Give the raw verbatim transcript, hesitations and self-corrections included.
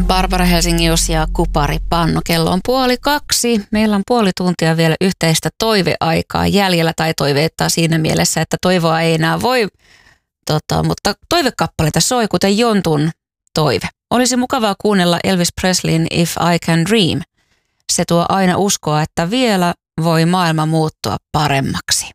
Barbara Helsingius ja Kupari Panno. Kello on puoli kaksi. Meillä on puoli tuntia vielä yhteistä toiveaikaa jäljellä, tai toiveittaa siinä mielessä, että toivoa ei enää voi, tota, mutta toivekappaleita soi, kuten Jontun toive. Olisi mukavaa kuunnella Elvis Presleyn If I Can Dream. Se tuo aina uskoa, että vielä voi maailma muuttua paremmaksi.